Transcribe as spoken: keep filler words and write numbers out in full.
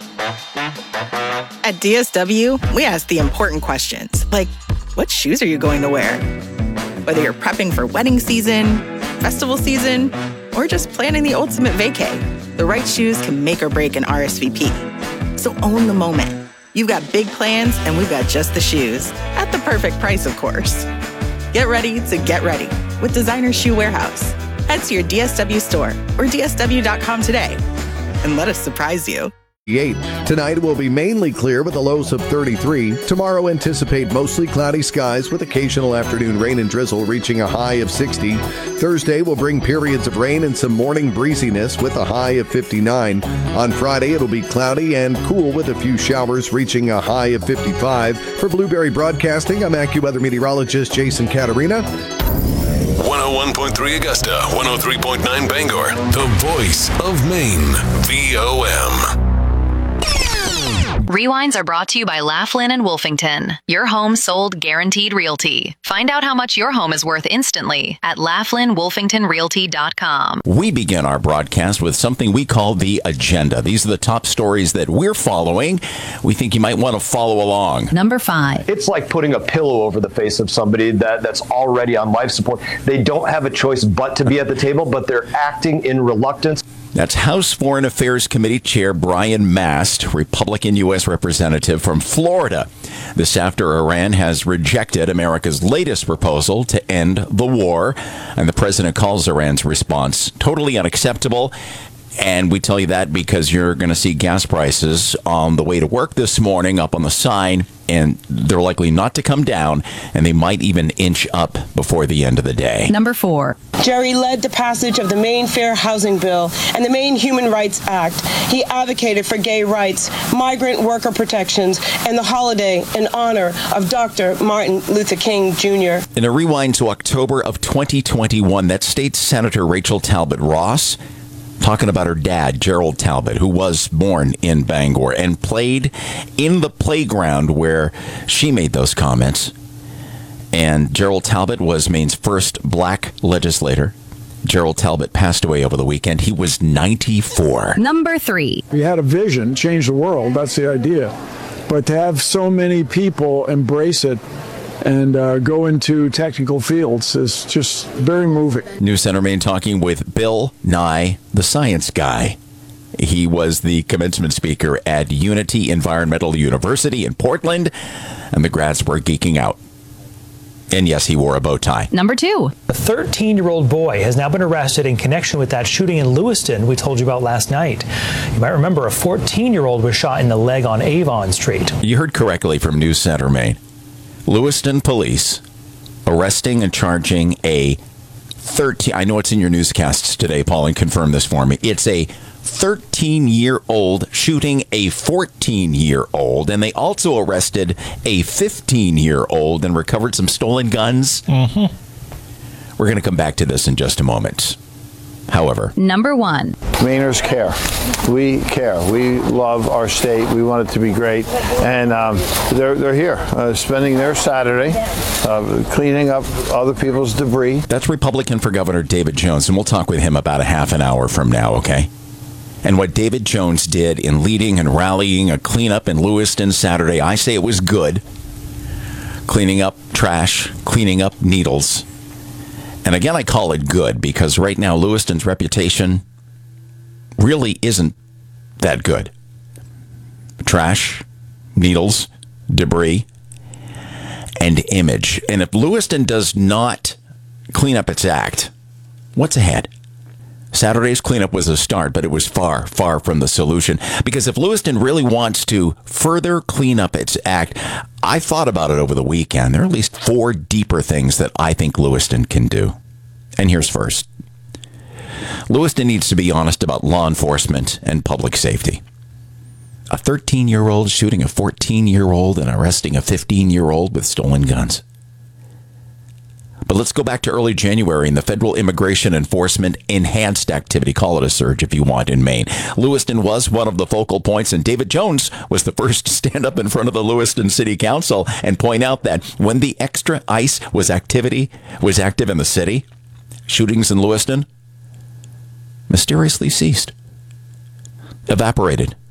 At D S W, we ask the important questions, like, what shoes are you going to wear? Whether you're prepping for wedding season, festival season, or just planning the ultimate vacay, the right shoes can make or break an R S V P. So own the moment. You've got big plans, and we've got just the shoes. At the perfect price, of course. Get ready to get ready with Designer Shoe Warehouse. Head to your D S W store or D S W dot com today and let us surprise you. Tonight will be mainly clear with the lows of thirty-three. Tomorrow anticipate mostly cloudy skies with occasional afternoon rain and drizzle reaching a high of sixty. Thursday will bring periods of rain and some morning breeziness with a high of fifty-nine. On Friday it'll be cloudy and cool with a few showers reaching a high of fifty-five. For Blueberry Broadcasting, I'm AccuWeather meteorologist Jason Caterina. one oh one point three Augusta, one oh three point nine Bangor, the voice of Maine, V O M. Rewinds are brought to you by Laughlin and Wolfington. Your home sold guaranteed realty. Find out how much your home is worth instantly at Laughlin Wolfington Realty dot com. We begin our broadcast with something we call the agenda. These are the top stories that we're following. We think you might want to follow along. Number five. It's like putting a pillow over the face of somebody that, that's already on life support. They don't have a choice but to be at the table, but they're acting in reluctance. That's House Foreign Affairs Committee Chair Brian Mast, Republican U S Representative from Florida. This after Iran has rejected America's latest proposal to end the war, and the president calls Iran's response totally unacceptable. And we tell you that because you're going to see gas prices on the way to work this morning up on the sign, and they're likely not to come down, and they might even inch up before the end of the day. Number four. Jerry led the passage of the Maine Fair Housing Bill and the Maine Human Rights Act. He advocated for gay rights, migrant worker protections, and the holiday in honor of Doctor Martin Luther King Junior In a rewind to October of twenty twenty-one, that state Senator Rachel Talbot Ross talking about her dad, Gerald Talbot, who was born in Bangor and played in the playground where she made those comments. And Gerald Talbot was Maine's first black legislator. Gerald Talbot passed away over the weekend. He was ninety-four. Number three. We had a vision, change the world. That's the idea. But to have so many people embrace it and uh, go into technical fields is just very moving. News Center Maine talking with Bill Nye, the science guy. He was the commencement speaker at Unity Environmental University in Portland, and the grads were geeking out. And yes, he wore a bow tie. Number two. A thirteen-year-old boy has now been arrested in connection with that shooting in Lewiston we told you about last night. You might remember a fourteen-year-old was shot in the leg on Avon Street. You heard correctly from News Center Maine. Lewiston police arresting and charging a thirteen. I know it's in your newscasts today, Paul, and confirm this for me. It's a thirteen-year-old shooting a fourteen-year-old, and they also arrested a fifteen-year-old and recovered some stolen guns. Mm-hmm. We're going to come back to this in just a moment. However, number one. Mainers care. We care. We love our state. We want it to be great. And um, they're, they're here, uh, spending their Saturday uh, cleaning up other people's debris. That's Republican for Governor David Jones, and we'll talk with him about a half an hour from now, okay? And what David Jones did in leading and rallying a cleanup in Lewiston Saturday, I say it was good. Cleaning up trash, cleaning up needles. And again, I call it good because right now Lewiston's reputation really isn't that good. Trash, needles, debris, and image. And if Lewiston does not clean up its act, what's ahead? Saturday's cleanup was a start, but it was far, far from the solution. Because if Lewiston really wants to further clean up its act, I thought about it over the weekend. There are at least four deeper things that I think Lewiston can do. And here's first. Lewiston needs to be honest about law enforcement and public safety. A thirteen-year-old shooting a fourteen-year-old and arresting a fifteen-year-old with stolen guns. But let's go back to early January in the federal immigration enforcement enhanced activity. Call it a surge if you want in Maine. Lewiston was one of the focal points, and David Jones was the first to stand up in front of the Lewiston City Council and point out that when the extra ICE was activity was active in the city, shootings in Lewiston mysteriously ceased, evaporated.